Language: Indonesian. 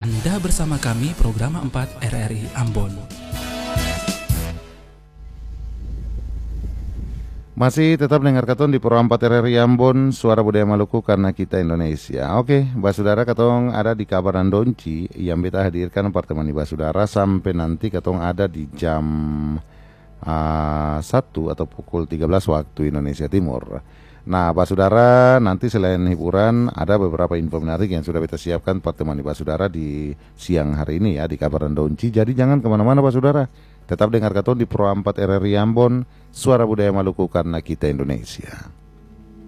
Anda bersama kami program 4 RRI Ambon. Masih tetap dengar katong di Pro 4 RRI Ambon, Suara Budaya Maluku karena kita Indonesia. Oke, Basudara, katong ada di Kabaran Donci yang beta hadirkan pertemuan di Basudara sampai nanti katong ada di jam 1 atau pukul 13 waktu Indonesia Timur. Nah, Basudara, nanti selain hiburan ada beberapa info menarik yang sudah kita siapkan pertemuan di Basudara di siang hari ini ya di Kabaran Donci. Jadi jangan kemana-mana Basudara. Tetap dengar katong di Pro 4 RRI Ambon, Suara Budaya Maluku karena kita Indonesia.